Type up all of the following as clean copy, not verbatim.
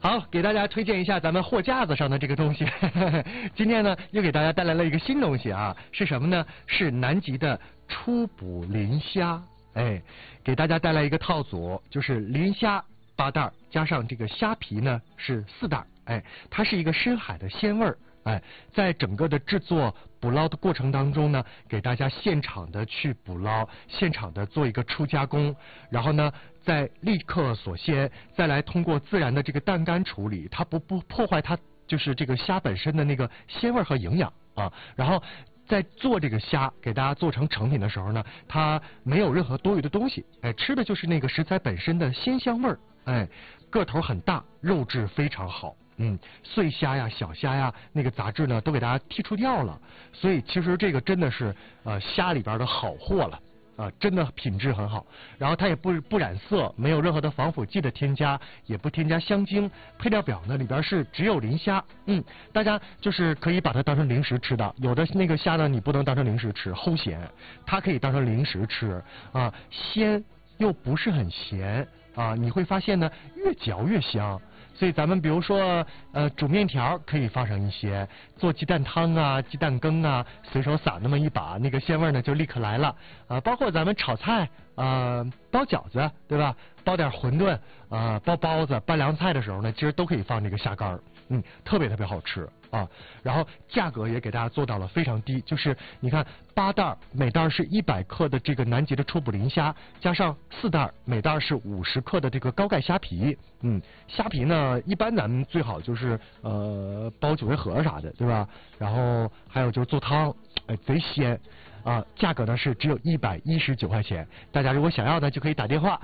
好，给大家推荐一下咱们货架子上的这个东西。今天呢，又给大家带来了一个新东西啊，是什么呢？是南极的初捕磷虾。哎，给大家带来一个套组，就是磷虾8袋，加上这个虾皮呢是4袋。哎，它是一个深海的鲜味儿。哎，在整个的制作捕捞的过程当中呢，给大家现场的去捕捞，现场的做一个初加工，然后呢，再立刻锁鲜，再来通过自然的这个淡干处理，它不破坏它就是这个虾本身的那个鲜味和营养啊。然后在做这个虾给大家做成成品的时候呢，它没有任何多余的东西，哎，吃的就是那个食材本身的鲜香味儿，哎，个头很大，肉质非常好。碎虾呀、小虾呀，那个杂质呢都给大家剔除掉了，所以其实这个真的是虾里边的好货了啊，真的品质很好。然后它也不染色，没有任何的防腐剂的添加，也不添加香精。配料表呢里边是只有磷虾，大家就是可以把它当成零食吃的。有的那个虾呢你不能当成零食吃，齁咸，它可以当成零食吃啊，鲜又不是很咸啊，你会发现呢越嚼越香。所以咱们比如说煮面条可以放上一些，做鸡蛋汤啊、鸡蛋羹啊，随手撒那么一把，那个鲜味呢就立刻来了啊。包括咱们炒菜包饺子对吧？包点馄饨包包子、拌凉菜的时候呢，其实都可以放这个虾干，特别特别好吃啊。然后价格也给大家做到了非常低，就是你看8袋，每袋是100克的这个南极的初捕磷虾，加上4袋，每袋是50克的这个高钙虾皮。虾皮呢，一般咱们最好就是包9味盒啥的，对吧？然后还有就是做汤，贼鲜。价格呢是只有119块钱，大家如果想要的就可以打电话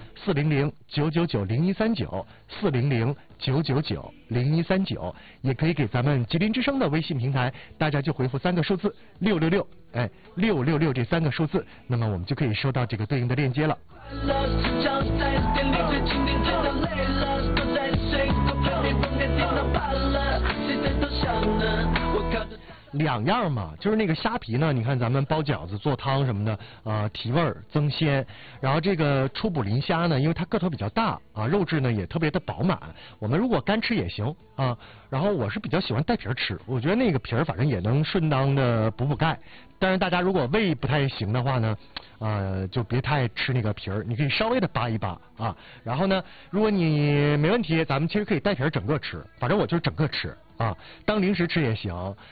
400-999-0139，400-999-0139，也可以给咱们吉林之声的微信平台，大家就回复3个数字666， 666这3个数字，那么我们就可以收到这个对应的链接了。2样嘛，就是那个虾皮呢，你看咱们包饺子、做汤什么的，提味儿增鲜。然后这个初捕磷虾呢，因为它个头比较大啊，肉质呢也特别的饱满。我们如果干吃也行啊。然后我是比较喜欢带皮儿吃，我觉得那个皮儿反正也能顺当的补钙。但是大家如果胃不太行的话呢，就别太吃那个皮儿，你可以稍微的扒一扒啊。然后呢，如果你没问题，咱们其实可以带皮儿整个吃，反正我就是整个吃啊，当零食吃也行。